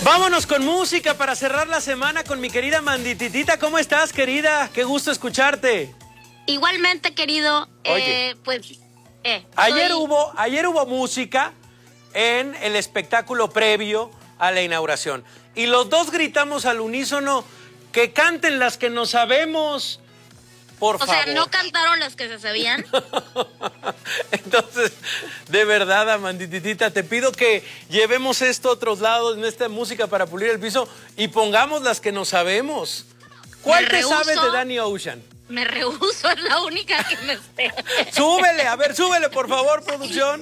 Vámonos con música para cerrar la semana con mi querida Mandititita. ¿Cómo estás, querida? Qué gusto escucharte. Igualmente, querido. Oye, Ayer ayer hubo música en el espectáculo previo a la inauguración. Y los dos gritamos al unísono que canten las que no sabemos. Por favor. O sea, ¿no cantaron las que se sabían? Entonces, de verdad, Amandititita, te pido que llevemos esto a otros lados, en esta música para pulir el piso, y pongamos las que no sabemos. ¿Cuál te sabes de Danny Ocean? Me rehúso, es la única que me sé. Súbele, a ver, súbele, por favor, producción.